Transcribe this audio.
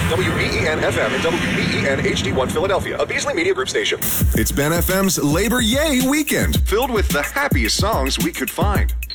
WBEN-FM and WBEN HD1 Philadelphia, a Beasley Media Group station. It's Ben FM's Labor Yay weekend, filled with the happiest songs we could find.